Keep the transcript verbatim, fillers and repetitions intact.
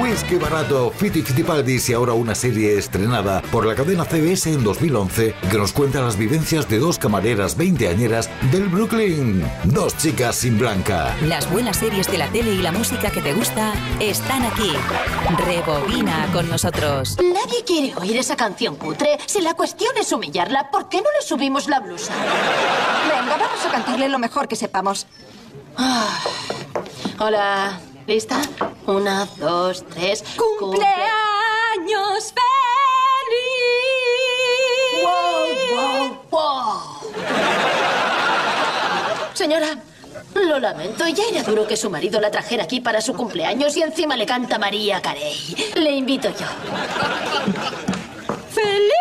¿Veis qué barato? Fiti Fitipaldis y ahora una serie estrenada por la cadena C B S en dos mil once que nos cuenta las vivencias de dos camareras veinteañeras del Brooklyn. Dos chicas sin blanca. Las buenas series de la tele y la música que te gusta están aquí. Rebobina con nosotros. Nadie quiere oír esa canción cutre. Si la cuestión es humillarla, ¿por qué no le subimos la blusa? Venga, vamos a cantarle lo mejor que sepamos. Ah. Hola, ¿lista? Una, dos, tres. ¡Cumpleaños feliz! ¡Wow, wow, wow! Señora, lo lamento. Ya era duro que su marido la trajera aquí para su cumpleaños y encima le canta María Carey. Le invito yo. ¡Feliz